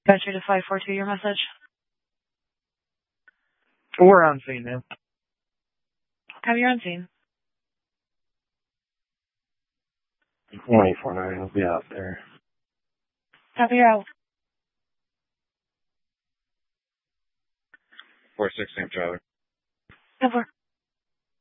Got you to 542, your message. We're on scene now. Have you on scene? 24-9, I'll be out there. Copy, you're out. 4-6, Sam Charlie. Over.